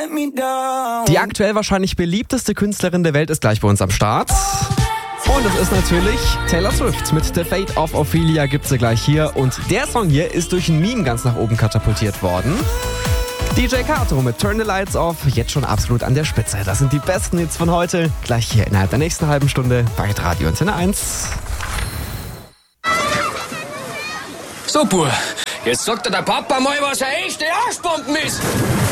Die aktuell wahrscheinlich beliebteste Künstlerin der Welt ist gleich bei uns am Start. Und es ist natürlich Taylor Swift. Mit The Fate of Ophelia gibt sie gleich hier. Und der Song hier ist durch ein Meme ganz nach oben katapultiert worden. DJ Kato mit Turn the Lights Off, jetzt schon absolut an der Spitze. Das sind die besten Hits von heute. Gleich hier innerhalb der nächsten halben Stunde bei Radio Antenne 1. So, Bub, jetzt sagt dir der Papa mal, was eine echte Arschbomben ist.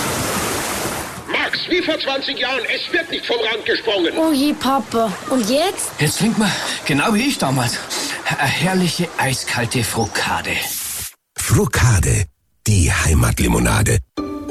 Max, wie vor 20 Jahren, es wird nicht vom Rand gesprungen. Oh je, Papa. Und jetzt? Jetzt trinkt man, genau wie ich damals, eine herrliche eiskalte Frokade. Frokade, die Heimatlimonade.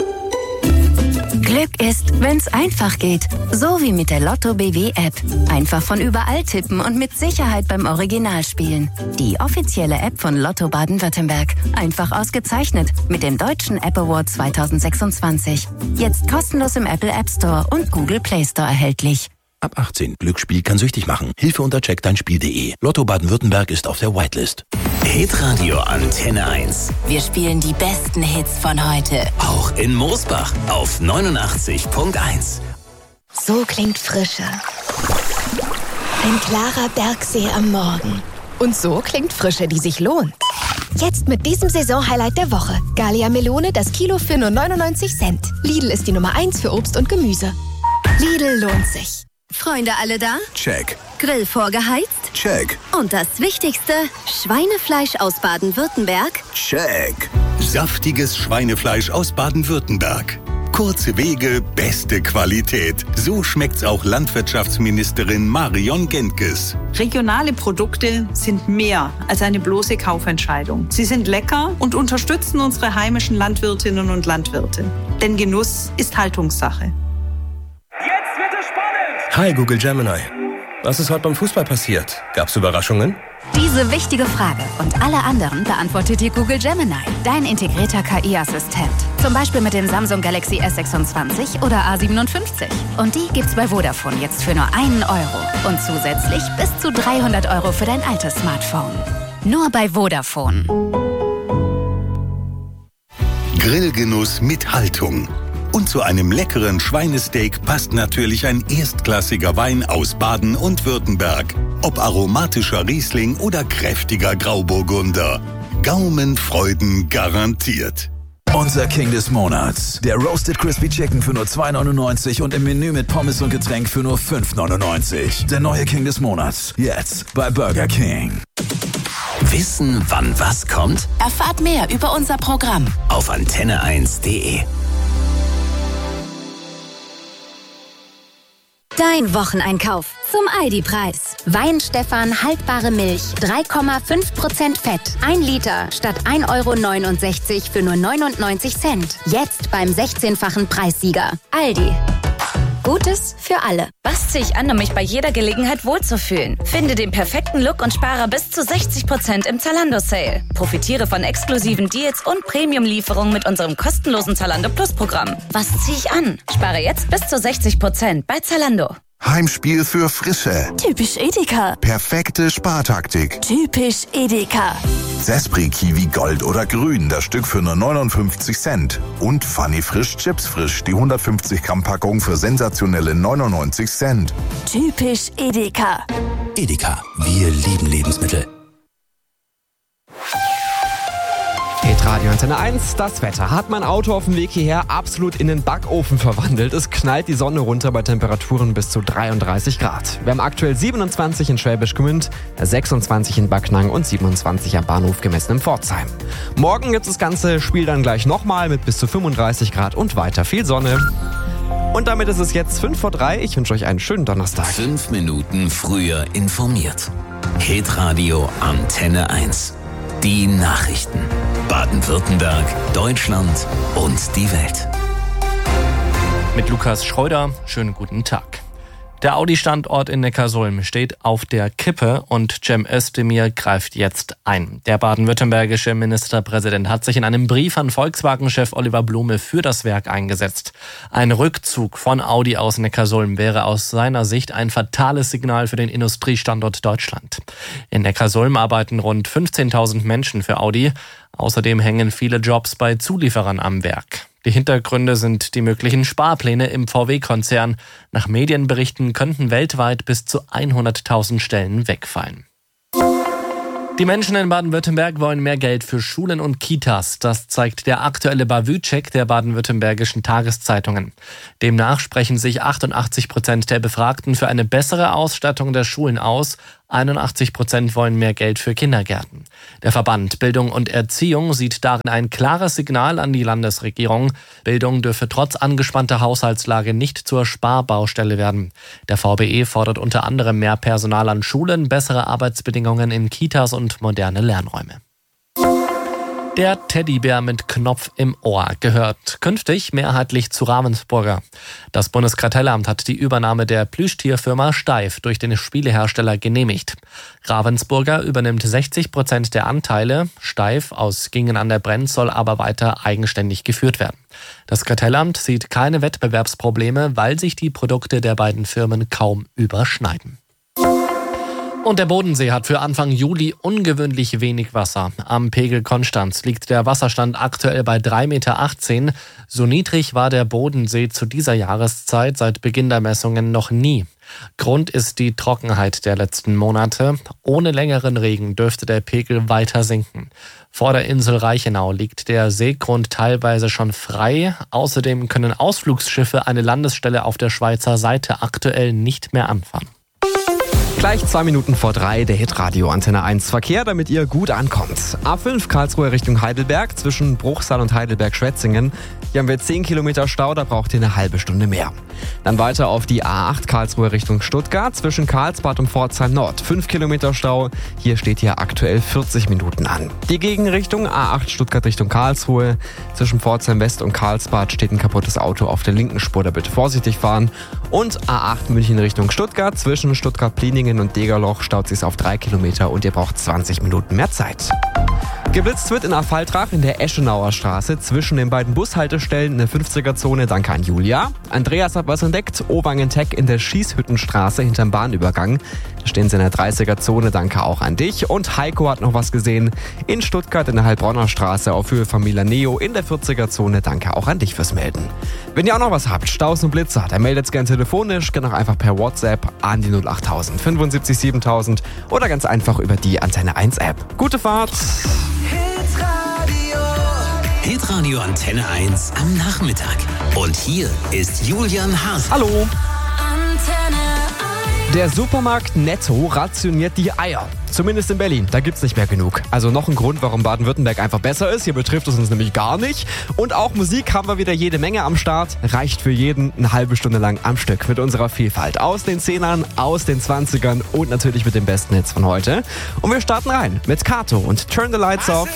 Glück ist, wenn's einfach geht. So wie mit der Lotto BW App. Einfach von überall tippen und mit Sicherheit beim Original spielen. Die offizielle App von Lotto Baden-Württemberg. Einfach ausgezeichnet mit dem Deutschen App Award 2026. Jetzt kostenlos im Apple App Store und Google Play Store erhältlich. Ab 18. Glücksspiel kann süchtig machen. Hilfe unter checkdeinspiel.de. Lotto Baden-Württemberg ist auf der Whitelist. Hitradio Antenne 1. Wir spielen die besten Hits von heute. Auch in Moosbach auf 89.1. So klingt Frische. Ein klarer Bergsee am Morgen. Und so klingt Frische, die sich lohnt. Jetzt mit diesem Saisonhighlight der Woche. Gallia Melone, das Kilo für nur 99 Cent. Lidl ist die Nummer 1 für Obst und Gemüse. Lidl lohnt sich. Freunde alle da? Check. Grill vorgeheizt? Check. Und das Wichtigste, Schweinefleisch aus Baden-Württemberg? Check. Saftiges Schweinefleisch aus Baden-Württemberg. Kurze Wege, beste Qualität. So schmeckt's auch Landwirtschaftsministerin Marion Gentges. Regionale Produkte sind mehr als eine bloße Kaufentscheidung. Sie sind lecker und unterstützen unsere heimischen Landwirtinnen und Landwirte. Denn Genuss ist Haltungssache. Jetzt wird es spannend! Hi Google Gemini. Was ist heute beim Fußball passiert? Gab's Überraschungen? Diese wichtige Frage und alle anderen beantwortet dir Google Gemini, dein integrierter KI-Assistent. Zum Beispiel mit dem Samsung Galaxy S26 oder A57. Und die gibt's bei Vodafone jetzt für nur €1. Und zusätzlich bis zu €300 für dein altes Smartphone. Nur bei Vodafone. Grillgenuss mit Haltung. Und zu einem leckeren Schweinesteak passt natürlich ein erstklassiger Wein aus Baden und Württemberg. Ob aromatischer Riesling oder kräftiger Grauburgunder. Gaumenfreuden garantiert. Unser King des Monats. Der Roasted Crispy Chicken für nur €2,99 und im Menü mit Pommes und Getränk für nur €5,99. Der neue King des Monats. Jetzt bei Burger King. Wissen, wann was kommt? Erfahrt mehr über unser Programm auf antenne1.de. Dein Wocheneinkauf zum Aldi-Preis. Weinstefan haltbare Milch, 3,5% Fett. 1 Liter statt €1,69 für nur 99 Cent. Jetzt beim 16-fachen Preissieger. Aldi. Gutes für alle. Was ziehe ich an, um mich bei jeder Gelegenheit wohlzufühlen? Finde den perfekten Look und spare bis zu 60% im Zalando-Sale. Profitiere von exklusiven Deals und Premium-Lieferungen mit unserem kostenlosen Zalando Plus-Programm. Was ziehe ich an? Spare jetzt bis zu 60% bei Zalando. Heimspiel für Frische. Typisch Edeka. Perfekte Spartaktik. Typisch Edeka. Sespri Kiwi Gold oder Grün, das Stück für nur 59 Cent. Und Funny Frisch Chips Frisch, die 150 Gramm Packung für sensationelle 99 Cent. Typisch Edeka. Edeka, wir lieben Lebensmittel. Radio Antenne 1, das Wetter hat mein Auto auf dem Weg hierher absolut in den Backofen verwandelt. Es knallt die Sonne runter bei Temperaturen bis zu 33 Grad. Wir haben aktuell 27 in Schwäbisch Gmünd, 26 in Backnang und 27 am Bahnhof gemessen in Pforzheim. Morgen gibt es das ganze Spiel dann gleich nochmal mit bis zu 35 Grad und weiter viel Sonne. Und damit ist es jetzt 2:05. Ich wünsche euch einen schönen Donnerstag. 5 Minuten früher informiert. Hitradio Antenne 1. Die Nachrichten. Baden-Württemberg, Deutschland und die Welt. Mit Lukas Schreuder, schönen guten Tag. Der Audi-Standort in Neckarsulm steht auf der Kippe und Cem Özdemir greift jetzt ein. Der baden-württembergische Ministerpräsident hat sich in einem Brief an Volkswagen-Chef Oliver Blume für das Werk eingesetzt. Ein Rückzug von Audi aus Neckarsulm wäre aus seiner Sicht ein fatales Signal für den Industriestandort Deutschland. In Neckarsulm arbeiten rund 15.000 Menschen für Audi. Außerdem hängen viele Jobs bei Zulieferern am Werk. Die Hintergründe sind die möglichen Sparpläne im VW-Konzern. Nach Medienberichten könnten weltweit bis zu 100.000 Stellen wegfallen. Die Menschen in Baden-Württemberg wollen mehr Geld für Schulen und Kitas. Das zeigt der aktuelle Bavü-Check der baden-württembergischen Tageszeitungen. Demnach sprechen sich 88% der Befragten für eine bessere Ausstattung der Schulen aus. 81% wollen mehr Geld für Kindergärten. Der Verband Bildung und Erziehung sieht darin ein klares Signal an die Landesregierung. Bildung dürfe trotz angespannter Haushaltslage nicht zur Sparbaustelle werden. Der VBE fordert unter anderem mehr Personal an Schulen, bessere Arbeitsbedingungen in Kitas und moderne Lernräume. Der Teddybär mit Knopf im Ohr gehört künftig mehrheitlich zu Ravensburger. Das Bundeskartellamt hat die Übernahme der Plüschtierfirma Steiff durch den Spielehersteller genehmigt. Ravensburger übernimmt 60% der Anteile. Steiff aus Gingen an der Brenz soll aber weiter eigenständig geführt werden. Das Kartellamt sieht keine Wettbewerbsprobleme, weil sich die Produkte der beiden Firmen kaum überschneiden. Und der Bodensee hat für Anfang Juli ungewöhnlich wenig Wasser. Am Pegel Konstanz liegt der Wasserstand aktuell bei 3,18 Meter. So niedrig war der Bodensee zu dieser Jahreszeit seit Beginn der Messungen noch nie. Grund ist die Trockenheit der letzten Monate. Ohne längeren Regen dürfte der Pegel weiter sinken. Vor der Insel Reichenau liegt der Seegrund teilweise schon frei. Außerdem können Ausflugsschiffe eine Landesstelle auf der Schweizer Seite aktuell nicht mehr anfahren. Gleich 2 Minuten vor 3 der Hitradio Antenne 1 Verkehr, damit ihr gut ankommt. A5 Karlsruhe Richtung Heidelberg zwischen Bruchsal und Heidelberg-Schwetzingen. Hier haben wir 10 Kilometer Stau, da braucht ihr eine halbe Stunde mehr. Dann weiter auf die A8 Karlsruhe Richtung Stuttgart zwischen Karlsbad und Pforzheim Nord. 5 Kilometer Stau, hier steht hier aktuell 40 Minuten an. Die Gegenrichtung A8 Stuttgart Richtung Karlsruhe. Zwischen Pforzheim West und Karlsbad steht ein kaputtes Auto auf der linken Spur, da bitte vorsichtig fahren. Und A8 München Richtung Stuttgart zwischen Stuttgart-Pliningen und Degerloch staut sich auf 3 Kilometer und ihr braucht 20 Minuten mehr Zeit. Geblitzt wird in Affaltrach in der Eschenauer Straße zwischen den beiden Bushaltestellen in der 50er-Zone. Danke an Julia. Andreas hat was entdeckt. Owangen-Tech in der Schießhüttenstraße hinterm Bahnübergang. Da stehen sie in der 30er-Zone. Danke auch an dich. Und Heiko hat noch was gesehen. In Stuttgart in der Heilbronner Straße auf Höhe von Milaneo in der 40er-Zone. Danke auch an dich fürs Melden. Wenn ihr auch noch was habt, Staus und Blitzer, dann meldet gern telefonisch, gerne auch einfach per WhatsApp an die 08000 75 7000 oder ganz einfach über die Antenne 1 App. Gute Fahrt! Hitradio Antenne 1 am Nachmittag. Und hier ist Julian Haas. Hallo! Der Supermarkt Netto rationiert die Eier. Zumindest in Berlin, da gibt's nicht mehr genug. Also noch ein Grund, warum Baden-Württemberg einfach besser ist. Hier betrifft es uns nämlich gar nicht. Und auch Musik haben wir wieder jede Menge am Start. Reicht für jeden eine halbe Stunde lang am Stück mit unserer Vielfalt. Aus den 10ern, aus den 20ern und natürlich mit den besten Hits von heute. Und wir starten rein mit Kato und Turn the Lights Off.